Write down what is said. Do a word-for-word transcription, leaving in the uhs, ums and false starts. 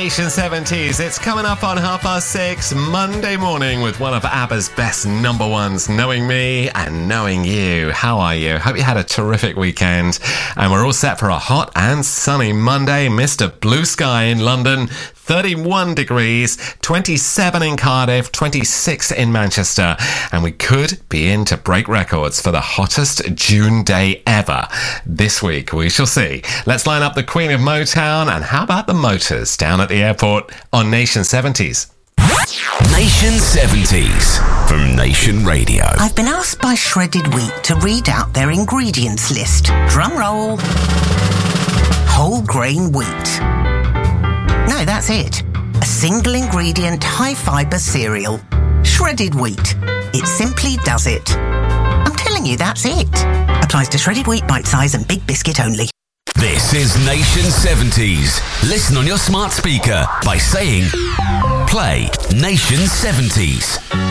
Nation seventies. It's coming up on half past six Monday morning with one of ABBA's best number ones, Knowing Me and Knowing You. How are you? Hope you had a terrific weekend. And we're all set for a hot and sunny Monday. Mister Blue Sky in London, thirty-one degrees, twenty-seven in Cardiff, twenty-six in Manchester. And we could be in to break records for the hottest June day ever. This week, we shall see. Let's line up the Queen of Motown, and how about the Motors down at the airport on Nation seventies? Nation seventies from Nation Radio. I've been asked by Shredded Wheat to read out their ingredients list. Drum roll. Whole grain wheat. No, that's it. A single ingredient, high fibre cereal. Shredded wheat. It simply does it. I'm telling you, that's it. Applies to shredded wheat, bite size and big biscuit only. This is Nation seventies. Listen on your smart speaker by saying, play Nation seventies.